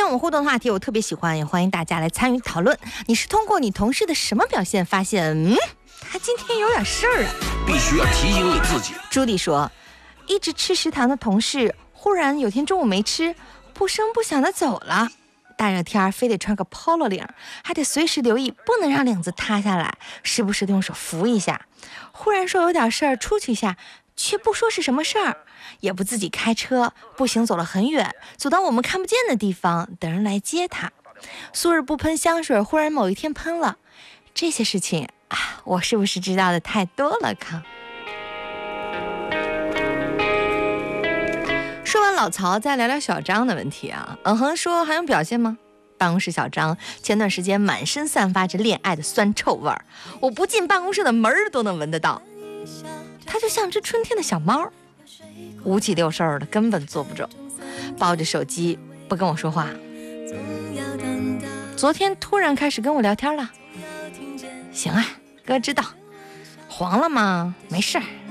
我们互动话题我特别喜欢，也欢迎大家来参与讨论。你是通过你同事的什么表现发现，他今天有点事儿啊？ 必须要提醒你自己。 朱迪说，一直吃食堂的同事忽然有天中午没吃，不声不响的走了。大热天非得穿个 polo 领，还得随时留意不能让领子塌下来，时不时的用手扶一下。忽然说有点事儿出去一下，却不说是什么事儿，也不自己开车，步行走了很远，走到我们看不见的地方等人来接他。素日不喷香水，忽然某一天喷了。这些事情啊，我是不是知道的太多了康？说完老曹，再聊聊小张的问题啊。恒说还有表现吗？办公室小张前段时间满身散发着恋爱的酸臭味儿，我不进办公室的门都能闻得到。他就像只春天的小猫，五脊六兽的，根本坐不住，抱着手机不跟我说话。昨天突然开始跟我聊天了。行啊，哥知道，黄了吗？没事儿，